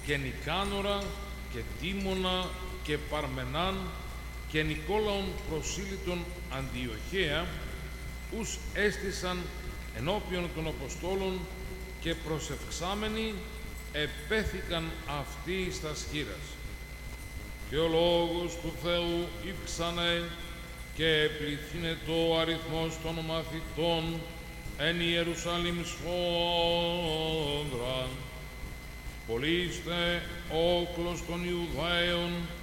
και Νικάνορα και Τίμωνα και Παρμενάν και Νικόλαον προσήλυτον Αντιοχέα, ους έστησαν ενώπιον των Αποστόλων και προσευχάμενοι επέθηκαν αυτοί στα σχήρας. Και ο Λόγος του Θεού ύψανε και πληθύνετο ο αριθμός των μαθητών εν Ιερουσαλήμ σφόδρα. Πολύστε όκλος των Ιουδαίων